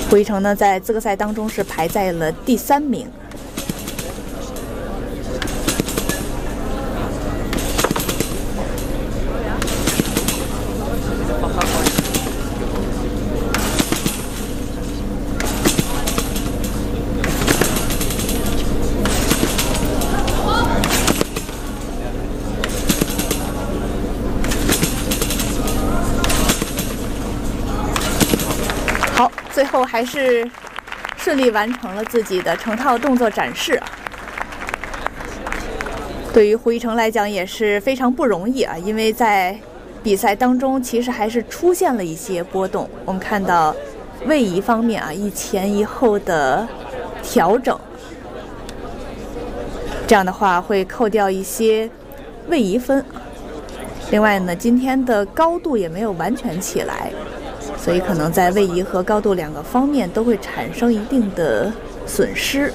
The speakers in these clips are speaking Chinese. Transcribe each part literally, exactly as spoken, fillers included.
胡一成呢，在资格赛当中是排在了第三名。好，最后还是顺利完成了自己的成套动作展示。对于胡一成来讲也是非常不容易啊，因为在比赛当中其实还是出现了一些波动。我们看到位移方面啊，一前一后的调整，这样的话会扣掉一些位移分。另外呢，今天的高度也没有完全起来，所以可能在位移和高度两个方面都会产生一定的损失。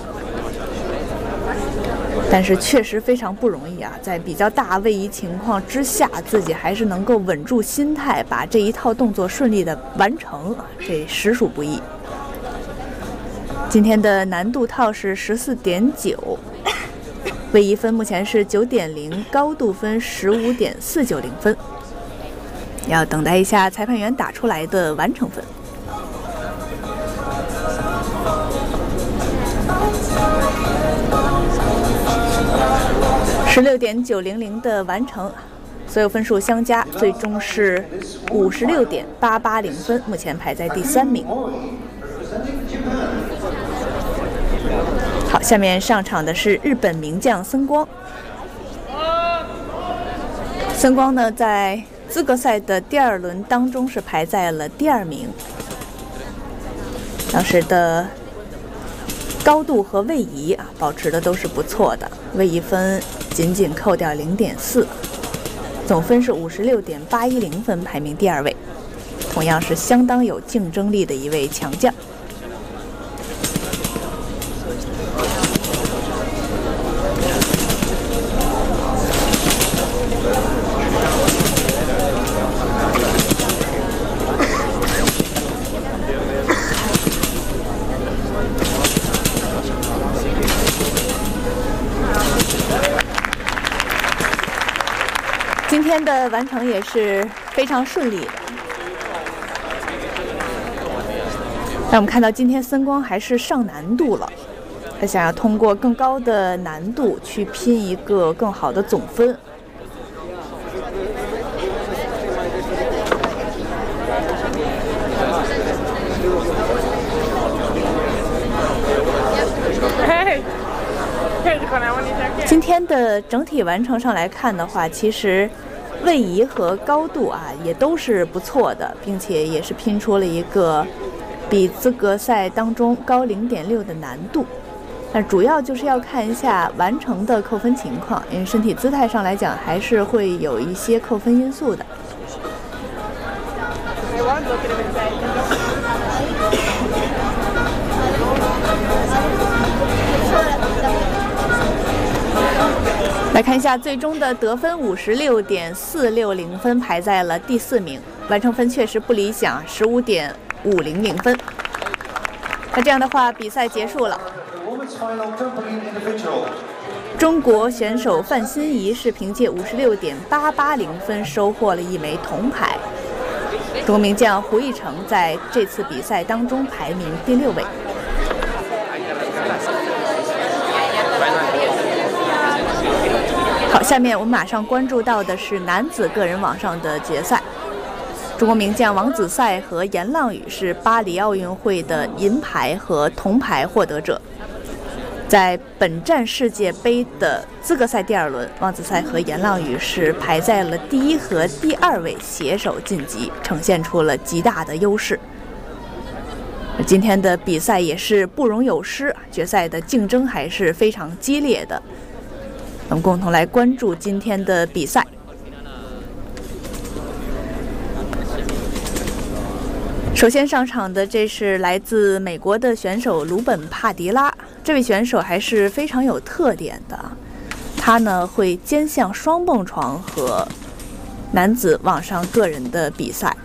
但是确实非常不容易啊，在比较大位移情况之下，自己还是能够稳住心态，把这一套动作顺利的完成，这实属不易。今天的难度套是十四点九。位移分目前是九点零，高度分十五点四九零分，要等待一下裁判员打出来的完成分。十六点九零零的完成，所有分数相加，最终是五十六点八八零分，目前排在第三名。好，下面上场的是日本名将森光。森光呢，在资格赛的第二轮当中是排在了第二名，当时的高度和位移啊保持的都是不错的，位移分仅仅扣掉零点四，总分是五十六点八一零分，排名第二位，同样是相当有竞争力的一位强将。今天的完成也是非常顺利的。让我们看到今天森光还是上难度了，他想要通过更高的难度去拼一个更好的总分。今天的整体完成上来看的话，其实位移和高度啊也都是不错的，并且也是拼出了一个比资格赛当中高零点六的难度。那主要就是要看一下完成的扣分情况，因为身体姿态上来讲还是会有一些扣分因素的。来看一下最终的得分，五十六点四六零分，排在了第四名，完成分确实不理想，十五点五零零分。那这样的话，比赛结束了。中国选手范欣怡是凭借五十六点八八零分收获了一枚铜牌。中国名将胡一成在这次比赛当中排名第六位。好，下面我们马上关注到的是男子个人网上的决赛。中国名将王子赛和严浪宇是巴黎奥运会的银牌和铜牌获得者。在本站世界杯的资格赛第二轮，王子赛和严浪宇是排在了第一和第二位，携手晋级，呈现出了极大的优势。今天的比赛也是不容有失，决赛的竞争还是非常激烈的。我们共同来关注今天的比赛。首先上场的这是来自美国的选手鲁本·帕迪拉，这位选手还是非常有特点的。他呢会兼项双蹦床和男子网上个人的比赛。